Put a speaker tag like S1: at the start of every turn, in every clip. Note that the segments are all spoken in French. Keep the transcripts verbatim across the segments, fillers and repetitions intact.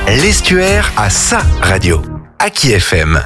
S1: L'estuaire a sa radio. Aki F M.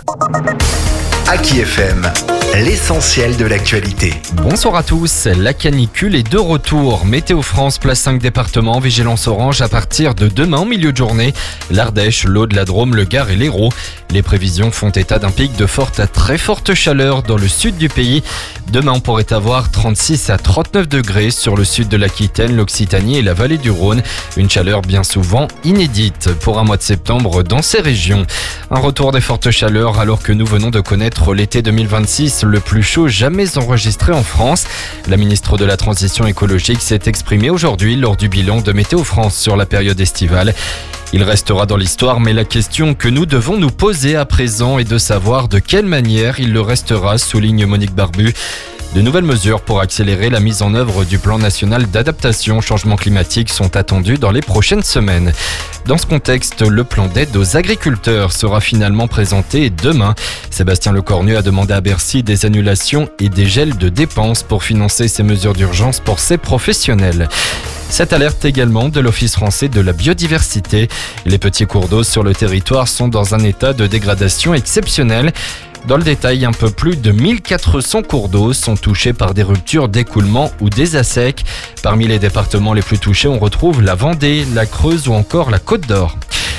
S1: Aki F M, l'essentiel de l'actualité.
S2: Bonsoir à tous, la canicule est de retour. Météo France place cinq départements en vigilance orange à partir de demain en milieu de journée. L'Ardèche, l'Aude, la Drôme, le Gard et l'Hérault. Les prévisions font état d'un pic de forte à très forte chaleur dans le sud du pays. Demain, on pourrait avoir trente-six à trente-neuf degrés sur le sud de l'Aquitaine, l'Occitanie et la vallée du Rhône. Une chaleur bien souvent inédite pour un mois de septembre dans ces régions. Un retour des fortes chaleurs alors que nous venons de connaître l'été deux mille vingt-six, le plus chaud jamais enregistré en France. La ministre de la Transition écologique s'est exprimée aujourd'hui lors du bilan de Météo France sur la période estivale. Il restera dans l'histoire, mais la question que nous devons nous poser à présent est de savoir de quelle manière il le restera, souligne Monique Barbu. De nouvelles mesures pour accélérer la mise en œuvre du plan national d'adaptation au changement climatique sont attendues dans les prochaines semaines. Dans ce contexte, le plan d'aide aux agriculteurs sera finalement présenté demain. Sébastien Lecornu a demandé à Bercy des annulations et des gels de dépenses pour financer ces mesures d'urgence pour ces professionnels. Cette alerte également de l'Office français de la biodiversité. Les petits cours d'eau sur le territoire sont dans un état de dégradation exceptionnel. Dans le détail, un peu plus de mille quatre cents cours d'eau sont touchés par des ruptures d'écoulement ou des assecs. Parmi les départements les plus touchés, on retrouve la Vendée, la Creuse ou encore la Côte d'Or.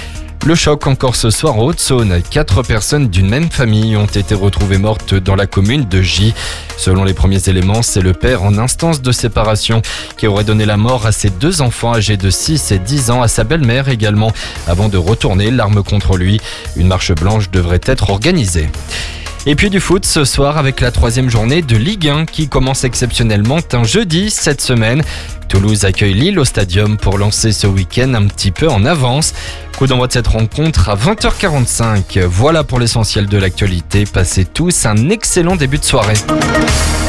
S2: Le choc encore ce soir en Haute-Saône. Quatre personnes d'une même famille ont été retrouvées mortes dans la commune de Gy. Selon les premiers éléments, c'est le père en instance de séparation qui aurait donné la mort à ses deux enfants âgés de six et dix ans, à sa belle-mère également, avant de retourner l'arme contre lui. Une marche blanche devrait être organisée. Et puis du foot ce soir avec la troisième journée de Ligue un qui commence exceptionnellement un jeudi cette semaine. Toulouse accueille Lille au Stadium pour lancer ce week-end un petit peu en avance. Coup d'envoi de cette rencontre à vingt heures quarante-cinq. Voilà pour l'essentiel de l'actualité. Passez tous un excellent début de soirée.